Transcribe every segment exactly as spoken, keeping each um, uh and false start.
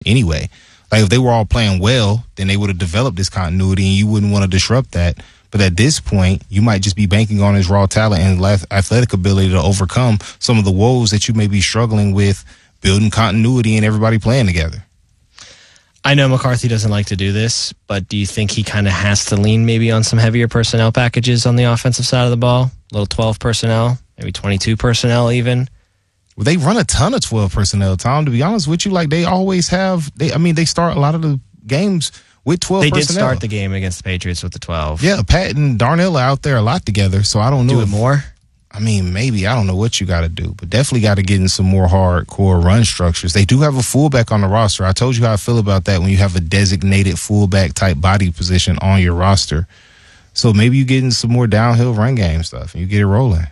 anyway. Like if they were all playing well, then they would have developed this continuity and you wouldn't want to disrupt that. But at this point, you might just be banking on his raw talent and athletic ability to overcome some of the woes that you may be struggling with building continuity and everybody playing together. I know McCarthy doesn't like to do this, but do you think he kind of has to lean maybe on some heavier personnel packages on the offensive side of the ball? A little twelve personnel, maybe twenty-two personnel even? Well, they run a ton of twelve personnel, Tom, to be honest with you. Like, they always have, they, I mean, they start a lot of the games with twelve they personnel. They did start the game against the Patriots with the twelve. Yeah, Pat and Darnell are out there a lot together, so I don't know. Do it if, more? I mean, maybe. I don't know what you got to do, but definitely got to get in some more hardcore run structures. They do have a fullback on the roster. I told you how I feel about that when you have a designated fullback type body position on your roster. So maybe you get in some more downhill run game stuff and you get it rolling.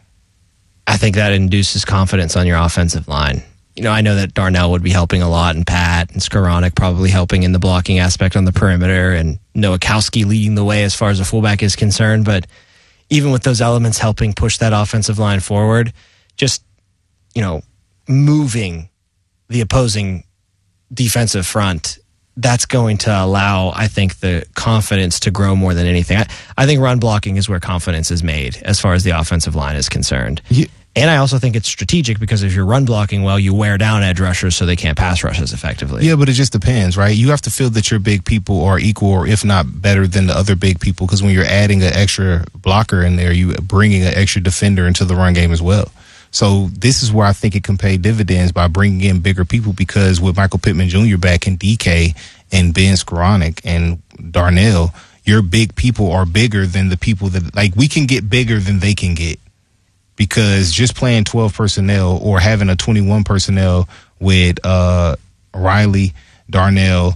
I think that induces confidence on your offensive line. You know, I know that Darnell would be helping a lot, and Pat and Skoranek probably helping in the blocking aspect on the perimeter, and Nowakowski leading the way as far as a fullback is concerned, but even with those elements helping push that offensive line forward, just, you know, moving the opposing defensive front, that's going to allow, I think, the confidence to grow more than anything. I, I think run blocking is where confidence is made as far as the offensive line is concerned. Yeah. And I also think it's strategic because if you're run blocking well, you wear down edge rushers so they can't pass rush as effectively. Yeah, but it just depends, right? You have to feel that your big people are equal or if not better than the other big people, because when you're adding an extra blocker in there, you bringing an extra defender into the run game as well. So this is where I think it can pay dividends by bringing in bigger people, because with Michael Pittman Junior back and D K and Ben Skoranek and Darnell, your big people are bigger than the people that, like, we can get bigger than they can get. Because just playing twelve personnel or having a twenty-one personnel with uh, Riley, Darnell,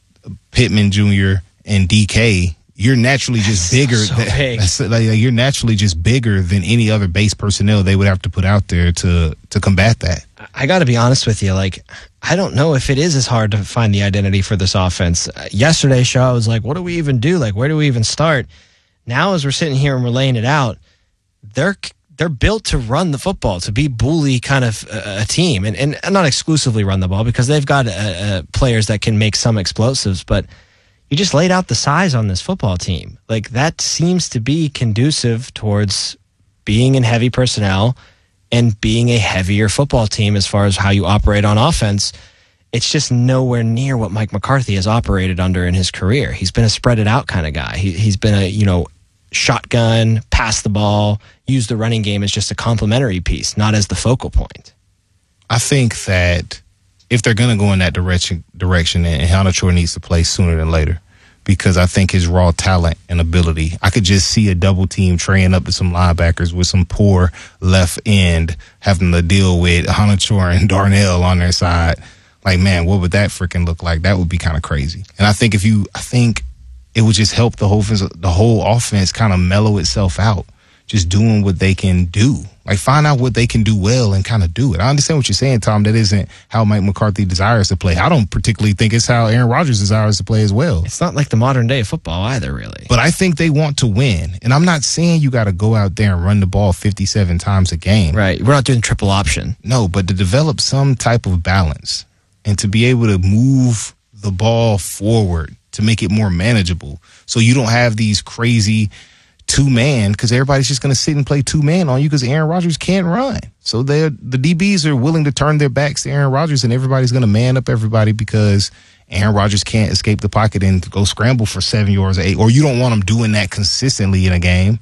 Pittman Junior, and D K, you're naturally just bigger. So than, big. Like, you're naturally just bigger than any other base personnel they would have to put out there to to combat that. I got to be honest with you. Like, I don't know if it is as hard to find the identity for this offense. Uh, yesterday's show, I was like, what do we even do? Like, where do we even start? Now, as we're sitting here and we're laying it out, they're they're built to run the football, to be bully kind of a, a team, and, and not exclusively run the ball, because they've got uh, uh, players that can make some explosives, but you just laid out the size on this football team. Like, that seems to be conducive towards being in heavy personnel and being a heavier football team as far as how you operate on offense. It's just nowhere near what Mike McCarthy has operated under in his career. He's been a spread it out kind of guy. He, he's been a, you know, shotgun, pass the ball, use the running game as just a complementary piece, not as the focal point. I think that if they're going to go in that direction, direction, and Hanachor needs to play sooner than later, because I think his raw talent and ability, I could just see a double team training up to some linebackers with some poor left end having to deal with Hanachor and Darnell on their side. Like, man, what would that freaking look like? That would be kind of crazy. And I think if you, I think it would just help the whole offense, the whole offense kind of mellow itself out, just doing what they can do. Like, find out what they can do well and kind of do it. I understand what you're saying, Tom. That isn't how Mike McCarthy desires to play. I don't particularly think it's how Aaron Rodgers desires to play as well. It's not like the modern day of football either, really. But I think they want to win. And I'm not saying you got to go out there and run the ball fifty-seven times a game. Right. We're not doing triple option. No, but to develop some type of balance and to be able to move the ball forward to make it more manageable, so you don't have these crazy two-man, because everybody's just going to sit and play two-man on you because Aaron Rodgers can't run. So they're, the D Bs are willing to turn their backs to Aaron Rodgers, and everybody's going to man up everybody because Aaron Rodgers can't escape the pocket and go scramble for seven yards or eight, or you don't want him doing that consistently in a game.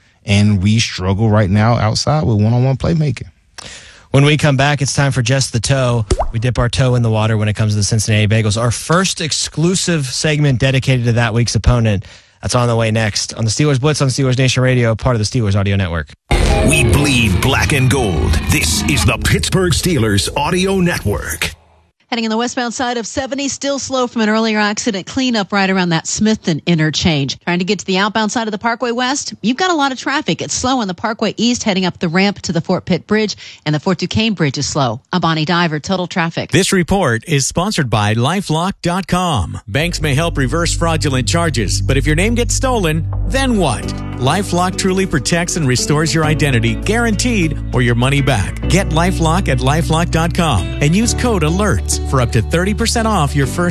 And we struggle right now outside with one-on-one playmaking. When we come back, it's time for Just the Toe. We dip our toe in the water when it comes to the Cincinnati Bengals. Our first exclusive segment dedicated to that week's opponent. That's on the way next on the Steelers Blitz on Steelers Nation Radio, part of the Steelers Audio Network. We bleed black and gold. This is the Pittsburgh Steelers Audio Network. Heading on the westbound side of seventy, still slow from an earlier accident cleanup right around that Smithton interchange. Trying to get to the outbound side of the Parkway West, you've got a lot of traffic. It's slow on the Parkway East, heading up the ramp to the Fort Pitt Bridge, and the Fort Duquesne Bridge is slow. I'm Bonnie Diver, Total Traffic. This report is sponsored by LifeLock dot com. Banks may help reverse fraudulent charges, but if your name gets stolen, then what? LifeLock truly protects and restores your identity, guaranteed, or your money back. Get LifeLock at LifeLock dot com and use code ALERTS for up to thirty percent off your first